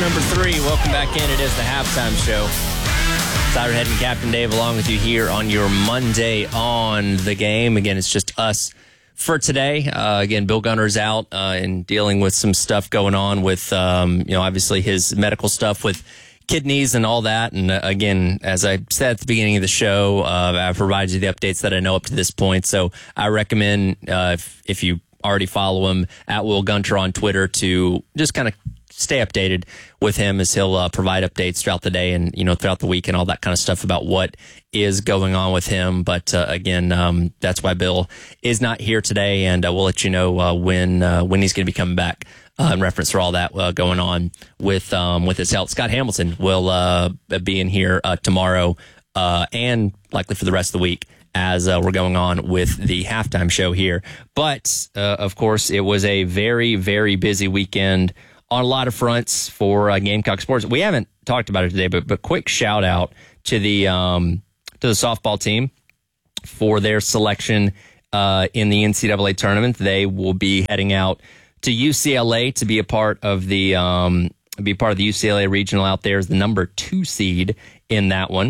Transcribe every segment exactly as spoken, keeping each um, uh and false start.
number three. Welcome back in. It is the halftime show. Siderhead and Captain Dave along with you here on your Monday on the game. Again, it's just us for today. Uh, again, Bill Gunner's out uh, and dealing with some stuff going on with, um, you know, obviously his medical stuff with kidneys and all that. And uh, again, as I said at the beginning of the show, uh, I've provided you the updates that I know up to this point. So I recommend uh, if, if you already follow him at Will Gunter on Twitter to just kind of stay updated with him as he'll uh, provide updates throughout the day and, you know, throughout the week and all that kind of stuff about what is going on with him. But uh, again, um, that's why Bill is not here today, and uh, we'll let you know uh, when uh, when he's going to be coming back uh, in reference for all that uh, going on with um, with his health. Scott Hamilton will uh, be in here uh, tomorrow uh, and likely for the rest of the week as uh, we're going on with the halftime show here. But uh, of course, it was a very, very busy weekend on a lot of fronts for uh, Gamecock sports. We haven't talked about it today, but but quick shout out to the um, to the softball team for their selection uh, in the N C double A tournament. They will be heading out to U C L A to be a part of the um, be part of the U C L A regional out there as the number two seed in that one.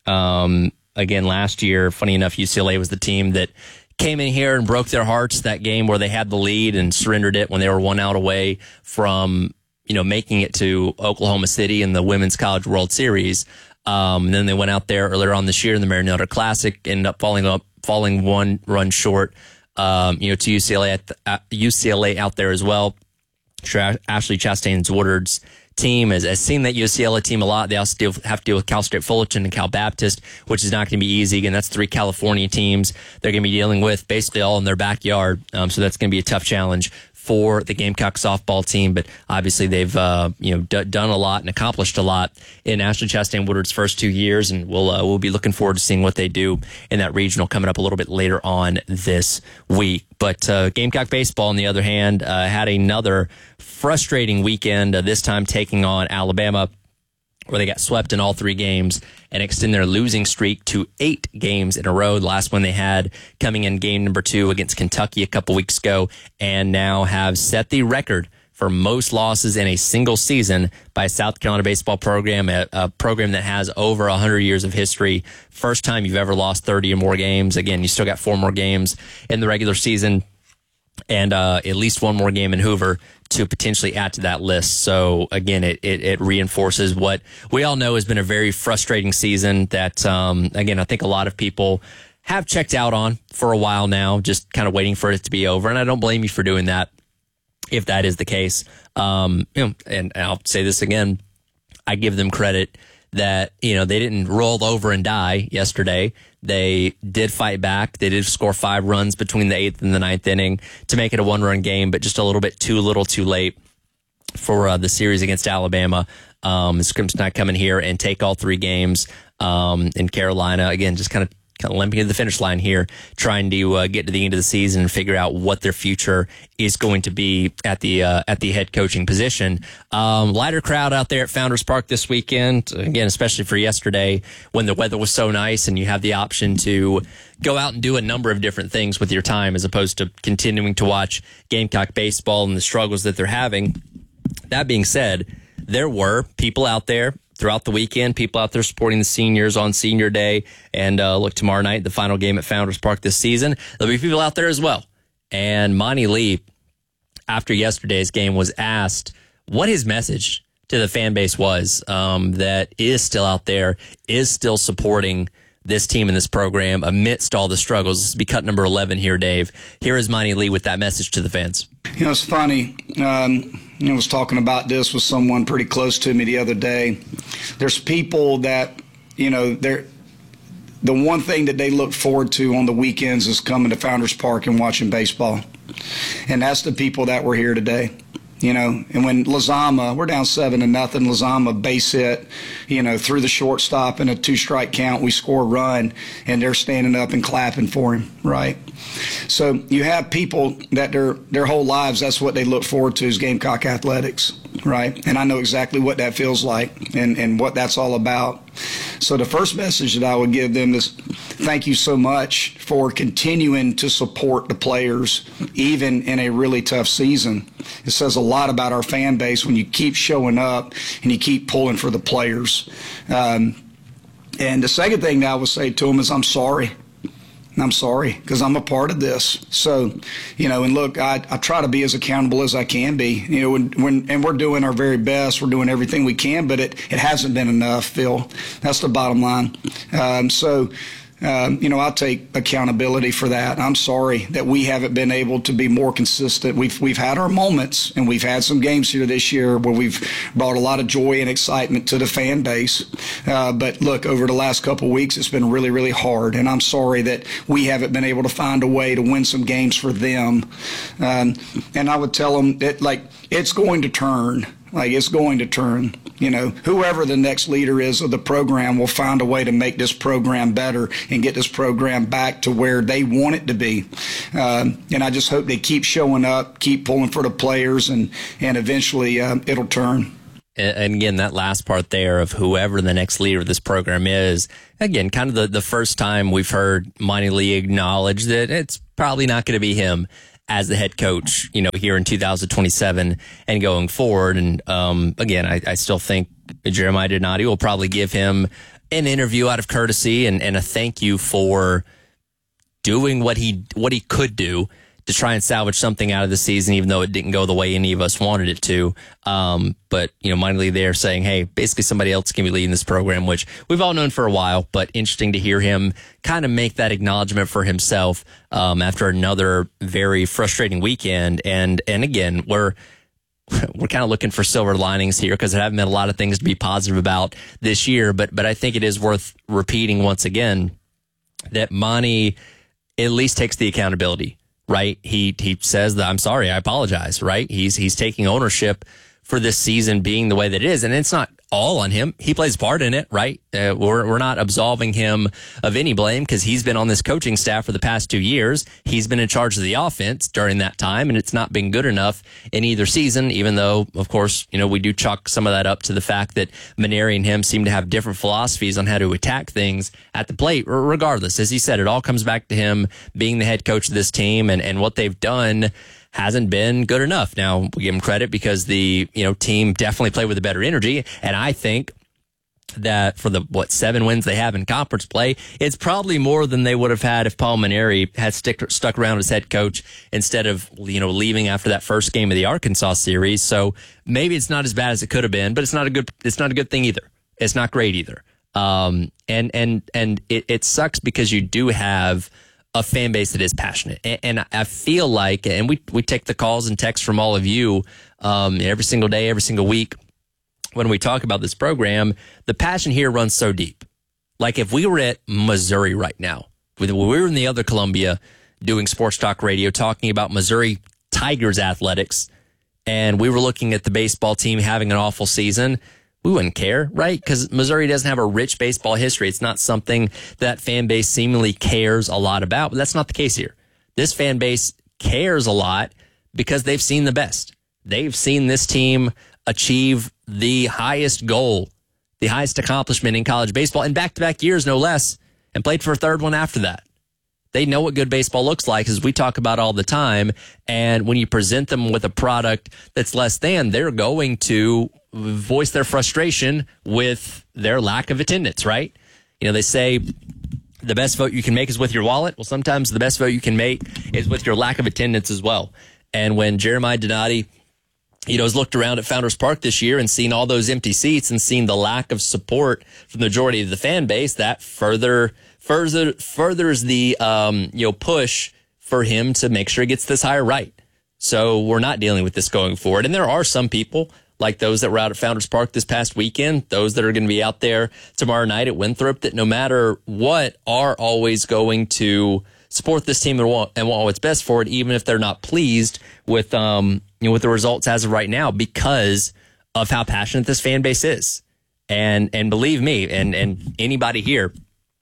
Um, again, last year, funny enough, U C L A was the team that came in here and broke their hearts that game where they had the lead and surrendered it when they were one out away from, you know, making it to Oklahoma City in the Women's College World Series. Um, and then they went out there earlier on this year in the Marinelda Classic, ended up falling up, falling one run short, um, you know, to U C L A, at the, uh, U C L A out there as well. Sure, Ashley Chastain's Woodard's team has, has seen that U C L A team a lot. They also deal, have to deal with Cal State Fullerton and Cal Baptist, which is not going to be easy. Again, that's three California teams they're going to be dealing with basically all in their backyard. Um, so that's going to be a tough challenge for the Gamecock softball team. But obviously they've uh, you know d- done a lot and accomplished a lot in Ashley Chastain Woodard's first two years, and we'll uh, we'll be looking forward to seeing what they do in that regional coming up a little bit later on this week. But uh, Gamecock baseball, on the other hand, uh, had another frustrating weekend, uh, this time taking on Alabama, where they got swept in all three games and extend their losing streak to eight games in a row. The last one they had coming in game number two against Kentucky a couple weeks ago, and now have set the record for most losses in a single season by a South Carolina baseball program, a, a program that has over one hundred years of history. First time you've ever lost thirty or more games. Again, you still got four more games in the regular season and uh, at least one more game in Hoover to potentially add to that list. So again, it, it, it reinforces what we all know has been a very frustrating season that, um, again, I think a lot of people have checked out on for a while now, just kind of waiting for it to be over. And I don't blame you for doing that if that is the case. Um, you know, and I'll say this again, I give them credit that, you know, they didn't roll over and die yesterday. They did fight back. They did score five runs between the eighth and the ninth inning to make it a one-run game, but just a little bit too little too late for uh, the series against Alabama. Um, Scripps not coming here and take all three games um, in Carolina. Again, just kind of kind of limping to the finish line here, trying to uh, get to the end of the season and figure out what their future is going to be at the uh, at the head coaching position. Um, lighter crowd out there at Founders Park this weekend, again, especially for yesterday when the weather was so nice and you have the option to go out and do a number of different things with your time as opposed to continuing to watch Gamecock baseball and the struggles that they're having. That being said, there were people out there throughout the weekend, people out there supporting the seniors on senior day. And uh, look, tomorrow night, the final game at Founders Park this season, there'll be people out there as well. And Monty Lee, after yesterday's game, was asked what his message to the fan base was um, that is still out there, is still supporting this team and this program amidst all the struggles. This will be cut number eleven here, Dave. Here is Monty Lee with that message to the fans. You know, it's funny. Um, I was talking about this with someone pretty close to me the other day. There's people that, you know, they're the one thing that they look forward to on the weekends is coming to Founders Park and watching baseball. And that's the people that were here today. You know, and when Lazama, we're down seven to nothing, Lazama base hit, you know, through the shortstop in a two-strike count, we score a run, and they're standing up and clapping for him, right? So you have people that their their whole lives, that's what they look forward to is Gamecock athletics, right? And I know exactly what that feels like and, and what that's all about. So the first message that I would give them is thank you so much for continuing to support the players, even in a really tough season. It says a lot about our fan base when you keep showing up and you keep pulling for the players. Um, and the second thing that I would say to them is I'm sorry. I'm sorry, because I'm a part of this. So, you know, and look, I, I try to be as accountable as I can be. You know, when, when and we're doing our very best. We're doing everything we can, but it, it hasn't been enough, Phil. That's the bottom line. Um, so, um, you know, I'll take accountability for that. I'm sorry that we haven't been able to be more consistent. We've we've had our moments, and we've had some games here this year where we've brought a lot of joy and excitement to the fan base. Uh, but look, over the last couple of weeks, it's been really, really hard, and I'm sorry that we haven't been able to find a way to win some games for them. Um, and I would tell them that, like, it's going to turn. Like, it's going to turn. You know, whoever the next leader is of the program will find a way to make this program better and get this program back to where they want it to be. Um, and I just hope they keep showing up, keep pulling for the players, and, and eventually uh, it'll turn. And again, that last part there of whoever the next leader of this program is, again, kind of the, the first time we've heard Monty Lee acknowledge that it's probably not going to be him as the head coach, you know, here in two thousand twenty-seven and going forward. And um, again, I, I still think Jeremiah Donati will probably give him an interview out of courtesy and, and a thank you for doing what he what he could do to try and salvage something out of the season, even though it didn't go the way any of us wanted it to. Um, but, you know, Monty Lee there saying, hey, basically somebody else can be leading this program, which we've all known for a while, but interesting to hear him kind of make that acknowledgement for himself um, after another very frustrating weekend. And, and again, we're, we're kind of looking for silver linings here because there haven't been a lot of things to be positive about this year. But, but I think it is worth repeating once again that Monty at least takes the accountability. Right. He he says that I'm sorry. I apologize. Right. He's he's taking ownership for this season being the way that it is. And it's not all on him. He plays part in it. Right. Uh, we're, we're not absolving him of any blame because he's been on this coaching staff for the past two years. He's been in charge of the offense during that time, and it's not been good enough in either season, even though, of course, you know, we do chalk some of that up to the fact that Mainieri and him seem to have different philosophies on how to attack things at the plate. Regardless, as he said, it all comes back to him being the head coach of this team, and, and what they've done hasn't been good enough. Now, we give him credit because the, you know, team definitely played with a better energy. And I think that for the, what, seven wins they have in conference play, it's probably more than they would have had if Paul Mainieri had stick, stuck around as head coach instead of, you know, leaving after that first game of the Arkansas series. So maybe it's not as bad as it could have been, but it's not a good, it's not a good thing either. It's not great either. Um, and, and, and it, it sucks because you do have a fan base that is passionate. And, and I feel like, and we, we take the calls and texts from all of you, um, every single day, every single week when we talk about this program, the passion here runs so deep. Like if we were at Missouri right now, we were in the other Columbia doing sports talk radio, talking about Missouri Tigers athletics, and we were looking at the baseball team having an awful season, we wouldn't care, right? Because Missouri doesn't have a rich baseball history. It's not something that fan base seemingly cares a lot about, but that's not the case here. This fan base cares a lot because they've seen the best. They've seen this team achieve the highest goal, the highest accomplishment in college baseball in back-to-back years, no less, and played for a third one after that. They know what good baseball looks like, as we talk about all the time. And when you present them with a product that's less than, they're going to voice their frustration with their lack of attendance, right? You know, they say the best vote you can make is with your wallet. Well, sometimes the best vote you can make is with your lack of attendance as well. And when Jeremiah Donati, you know, has looked around at Founders Park this year and seen all those empty seats and seen the lack of support from the majority of the fan base, that further further furthers the um, you know push for him to make sure he gets this hire right. So we're not dealing with this going forward. And there are some people like those that were out at Founders Park this past weekend, those that are going to be out there tomorrow night at Winthrop, that no matter what are always going to support this team and want, and want what's best for it, even if they're not pleased with um you know with the results as of right now, because of how passionate this fan base is. And and believe me, and and anybody here,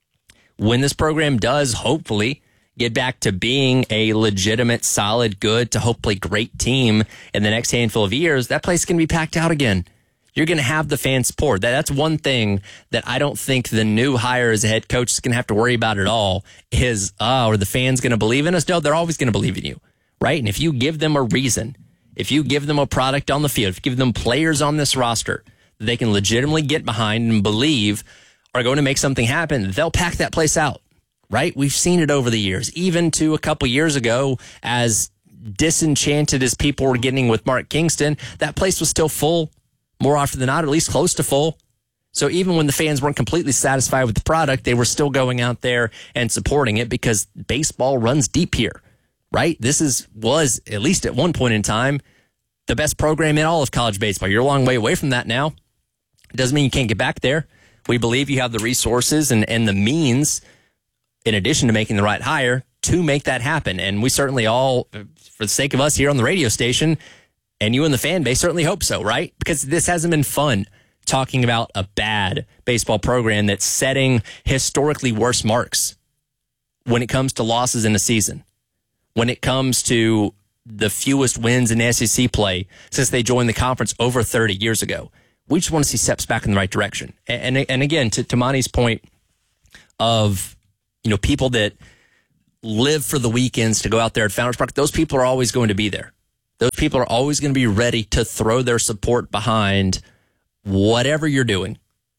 when this program does hopefully get back to being a legitimate, solid, good to hopefully great team in the next handful of years, that place is going to be packed out again. You're going to have the fan support. That, that's one thing that I don't think the new hire as a head coach is going to have to worry about at all is, oh, are the fans going to believe in us? No, they're always going to believe in you, right? And if you give them a reason, if you give them a product on the field, if you give them players on this roster that they can legitimately get behind and believe are going to make something happen, they'll pack that place out, right? We've seen it over the years, even to a couple years ago, as disenchanted as people were getting with Mark Kingston, that place was still full more often than not, or at least close to full. So even when the fans weren't completely satisfied with the product, they were still going out there and supporting it because baseball runs deep here, right? This is was, at least at one point in time, the best program in all of college baseball. You're a long way away from that now. It doesn't mean you can't get back there. We believe you have the resources and, and the means, in addition to making the right hire, to make that happen. And we certainly all, for the sake of us here on the radio station, and you and the fan base, certainly hope so, right? Because this hasn't been fun talking about a bad baseball program that's setting historically worse marks when it comes to losses in a season, when it comes to the fewest wins in S E C play since they joined the conference over thirty years ago. We just want to see steps back in the right direction. And, and, and again, to, to Monty's point of, you know, people that live for the weekends to go out there at Founders Park, those people are always going to be there. Those people are always going to be ready to throw their support behind whatever you're doing.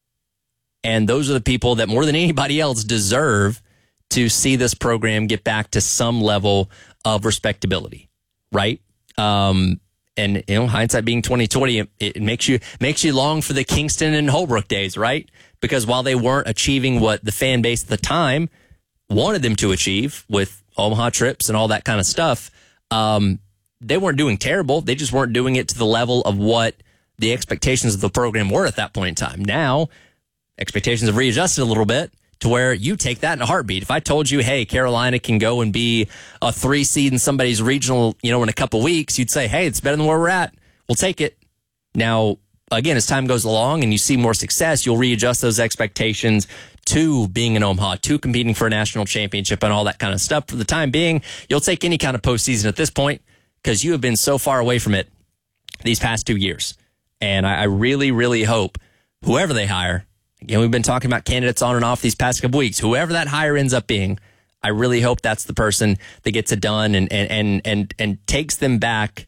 And those are the people that more than anybody else deserve to see this program get back to some level of respectability, right? Um, and, you know, hindsight being twenty twenty, it, it makes you makes you long for the Kingston and Holbrook days, right? Because while they weren't achieving what the fan base at the time wanted them to achieve with Omaha trips and all that kind of stuff, um, they weren't doing terrible. They just weren't doing it to the level of what the expectations of the program were at that point in time. Now, expectations have readjusted a little bit to where you take that in a heartbeat. If I told you, hey, Carolina can go and be a three seed in somebody's regional, you know, in a couple weeks, you'd say, hey, it's better than where we're at. We'll take it. Now, again, as time goes along and you see more success, you'll readjust those expectations to being in Omaha, to competing for a national championship and all that kind of stuff. For the time being, you'll take any kind of postseason at this point, because you have been so far away from it these past two years. And I, I really, really hope whoever they hire, again, we've been talking about candidates on and off these past couple weeks, whoever that hire ends up being, I really hope that's the person that gets it done and and and and, and takes them back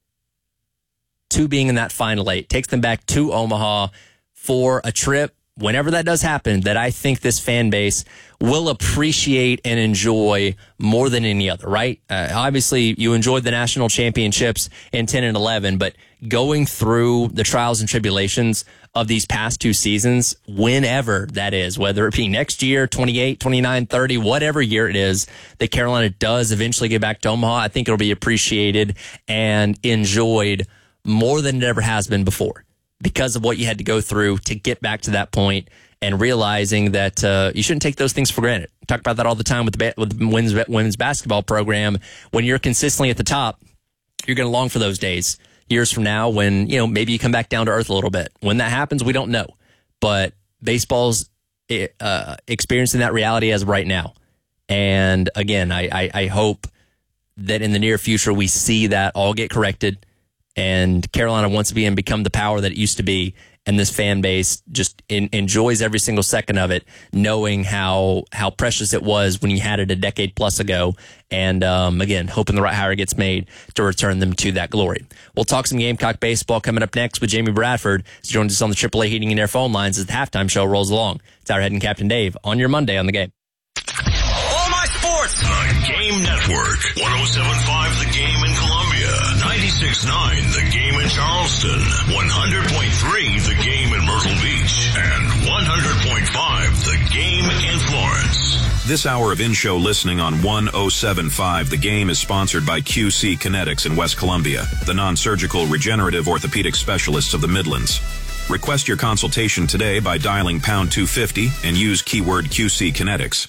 to being in that final eight, takes them back to Omaha for a trip, whenever that does happen, that I think this fan base will appreciate and enjoy more than any other, right? Uh, obviously, you enjoyed the national championships in ten and eleven, but going through the trials and tribulations of these past two seasons, whenever that is, whether it be next year, twenty-eight, twenty-nine, thirty, whatever year it is that Carolina does eventually get back to Omaha, I think it'll be appreciated and enjoyed more than it ever has been before, because of what you had to go through to get back to that point, and realizing that uh, you shouldn't take those things for granted. We talk about that all the time with the, ba- with the women's, women's basketball program. When you're consistently at the top, you're going to long for those days years from now when, you know, maybe you come back down to earth a little bit. When that happens, we don't know. But baseball's uh, experiencing that reality as of right now. And again, I, I, I hope that in the near future we see that all get corrected and Carolina once again become the power that it used to be, and this fan base just in, enjoys every single second of it, knowing how how precious it was when you had it a decade plus ago. And um, again, hoping the right hire gets made to return them to that glory. We'll talk some Gamecock baseball coming up next with Jamie Bradford. He joins us on the triple A Heating and Air phone lines as the halftime show rolls along. It's our head and Captain Dave on your Monday on the Game. All my sports. The Game Network. one oh seven point five The Game in Columbia. ninety-six point nine The Game in Charleston. one hundred point three The Game in Myrtle Beach. And one hundred point five The Game in Florence. This hour of in-show listening on one oh seven point five The Game is sponsored by Q C Kinetics in West Columbia, the non-surgical regenerative orthopedic specialists of the Midlands. Request your consultation today by dialing pound two fifty and use keyword Q C Kinetics.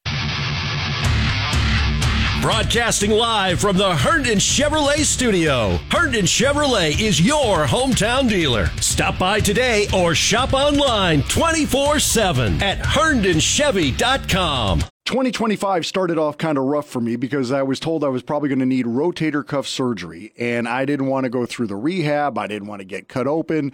Broadcasting live from the Herndon Chevrolet studio. Herndon Chevrolet is your hometown dealer. Stop by today or shop online twenty-four seven at herndon chevy dot com. twenty twenty-five started off kind of rough for me because I was told I was probably going to need rotator cuff surgery, and I didn't want to go through the rehab. I didn't want to get cut open.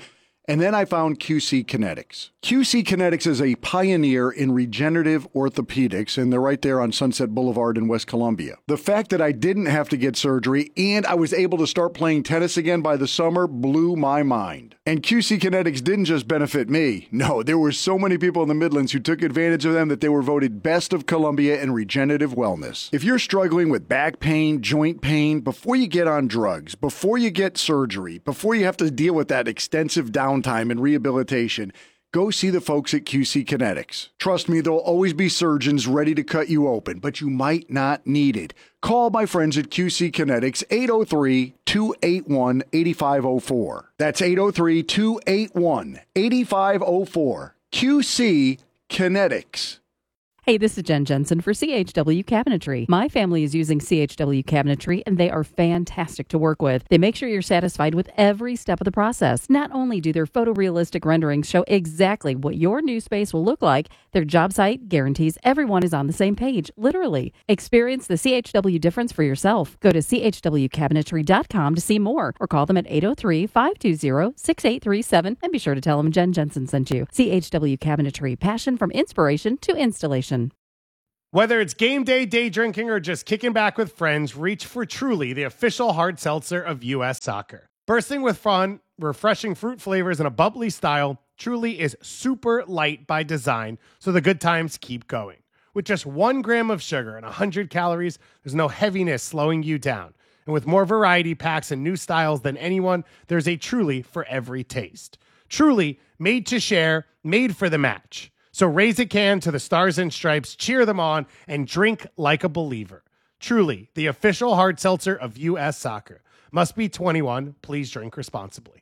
And then I found Q C Kinetics. Q C Kinetics is a pioneer in regenerative orthopedics, and they're right there on Sunset Boulevard in West Columbia. The fact that I didn't have to get surgery and I was able to start playing tennis again by the summer blew my mind. And Q C Kinetics didn't just benefit me. No, there were so many people in the Midlands who took advantage of them that they were voted Best of Columbia in regenerative wellness. If you're struggling with back pain, joint pain, before you get on drugs, before you get surgery, before you have to deal with that extensive downtime and rehabilitation, go see the folks at Q C Kinetics. Trust me, there'll always be surgeons ready to cut you open, but you might not need it. Call my friends at Q C Kinetics, eight oh three, two eight one, eight five oh four. That's eight oh three, two eight one, eight five oh four. Q C Kinetics. Hey, this is Jen Jensen for C H W Cabinetry. My family is using C H W Cabinetry, and they are fantastic to work with. They make sure you're satisfied with every step of the process. Not only do their photorealistic renderings show exactly what your new space will look like, their job site guarantees everyone is on the same page, literally. Experience the C H W difference for yourself. Go to C H W cabinetry dot com to see more, or call them at eight oh three, five two zero, six eight three seven, and be sure to tell them Jen Jensen sent you. C H W Cabinetry, passion from inspiration to installation. Whether it's game day, day drinking, or just kicking back with friends, reach for Truly, the official hard seltzer of U S Soccer. Bursting with fun, refreshing fruit flavors, and a bubbly style, Truly is super light by design, so the good times keep going. With just one gram of sugar and one hundred calories, there's no heaviness slowing you down. And with more variety packs and new styles than anyone, there's a Truly for every taste. Truly, made to share, made for the match. So raise a can to the Stars and Stripes, cheer them on, and drink like a believer. Truly, the official hard seltzer of U S Soccer. Must be twenty-one. Please drink responsibly.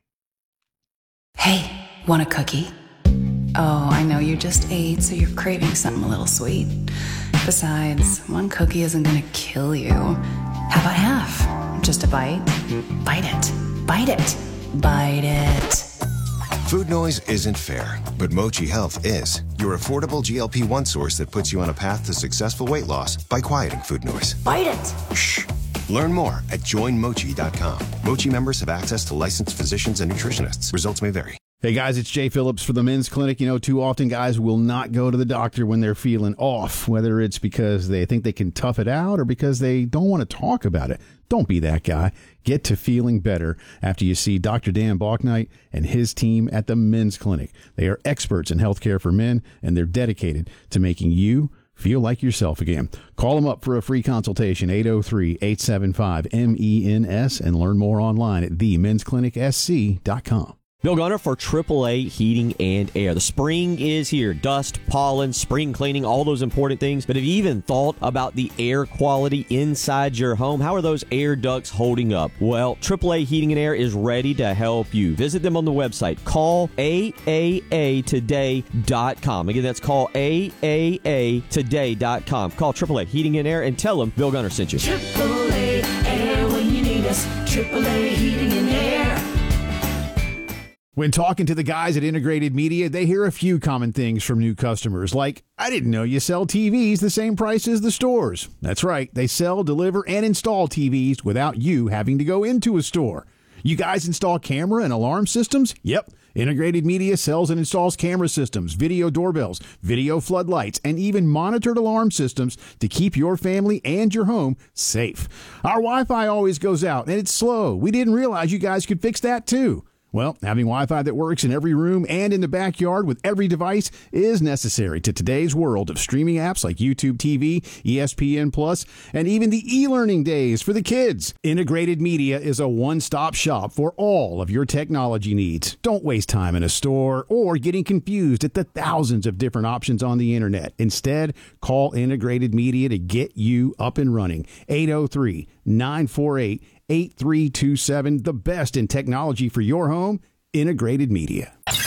Hey, want a cookie? Oh, I know you just ate, so you're craving something a little sweet. Besides, one cookie isn't going to kill you. How about half? Just a bite? Bite it. Bite it. Bite it. Food noise isn't fair, but Mochi Health is. Your affordable G L P one source that puts you on a path to successful weight loss by quieting food noise. Bite it! Shh. Learn more at join mochi dot com. Mochi members have access to licensed physicians and nutritionists. Results may vary. Hey guys, it's Jay Phillips for the Men's Clinic. You know, too often guys will not go to the doctor when they're feeling off, whether it's because they think they can tough it out or because they don't want to talk about it. Don't be that guy. Get to feeling better after you see Doctor Dan Balknight and his team at the Men's Clinic. They are experts in healthcare for men, and they're dedicated to making you feel like yourself again. Call them up for a free consultation, eight oh three, eight seven five, M E N S, and learn more online at the men's clinic s c dot com. Bill Gunner for triple A Heating and Air. The spring is here. Dust, pollen, spring cleaning, all those important things. But have you even thought about the air quality inside your home? How are those air ducts holding up? Well, triple A Heating and Air is ready to help you. Visit them on the website. Call A A A today dot com. Again, that's call A A A today dot com. Call triple A Heating and Air and tell them Bill Gunner sent you. triple A Air when you need us. triple A Heating and Air. When talking to the guys at Integrated Media, they hear a few common things from new customers, like, I didn't know you sell T Vs the same price as the stores. That's right. They sell, deliver, and install T Vs without you having to go into a store. You guys install camera and alarm systems? Yep. Integrated Media sells and installs camera systems, video doorbells, video floodlights, and even monitored alarm systems to keep your family and your home safe. Our Wi-Fi always goes out, and it's slow. We didn't realize you guys could fix that, too. Well, having Wi-Fi that works in every room and in the backyard with every device is necessary to today's world of streaming apps like YouTube T V, E S P N Plus, and even the e-learning days for the kids. Integrated Media is a one-stop shop for all of your technology needs. Don't waste time in a store or getting confused at the thousands of different options on the internet. Instead, call Integrated Media to get you up and running. eight oh three, nine four eight, eight three two seven, the best in technology for your home, Integrated Media.